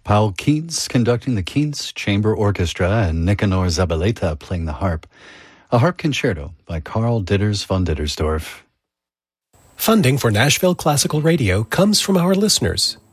Paul Keynes conducting the Keynes Chamber Orchestra and Nicanor Zabaleta playing the harp. A harp concerto by Karl Ditters von Dittersdorf. Funding for Nashville Classical Radio comes from our listeners.